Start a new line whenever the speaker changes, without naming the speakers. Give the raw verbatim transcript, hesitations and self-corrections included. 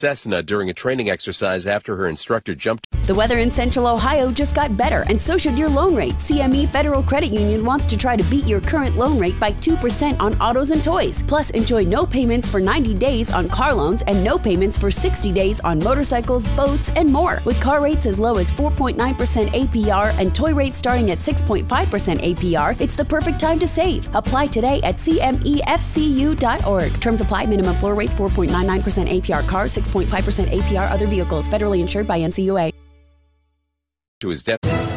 Cessna during a training exercise after her instructor jumped.
The weather in Central Ohio just got better, and so should your loan rate. C M E Federal Credit Union wants to try to beat your current loan rate by two percent on autos and toys. Plus, enjoy no payments for ninety days on car loans and no payments for sixty days on motorcycles, boats, and more. With car rates as low as four point nine percent A P R and toy rates starting at six point five percent A P R, it's the perfect time to save. Apply today at C M E F C U dot org. Terms apply. Minimum floor rates four point nine nine percent A P R cars, six point five percent A P R other vehicles. Federally insured by N C U A.
To his death.